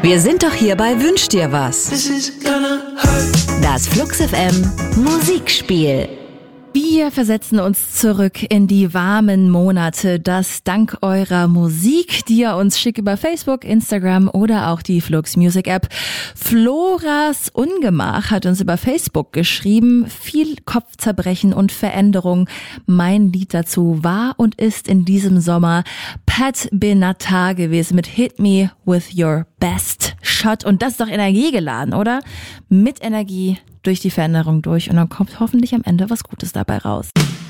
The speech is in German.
Wir sind doch hier bei Wünsch dir was. Das Flux FM Musikspiel. Wir versetzen uns zurück in die warmen Monate, das dank eurer Musik, die ihr uns schickt über Facebook, Instagram oder auch die Flux Music App. Floras Ungemach hat uns über Facebook geschrieben, viel Kopfzerbrechen und Veränderung. Mein Lied dazu war und ist in diesem Sommer Pat Benatar gewesen mit Hit Me With Your Best Shot. Und das ist doch energiegeladen, oder? Mit Energie durch die Veränderung durch und dann kommt hoffentlich am Ende was Gutes dabei raus.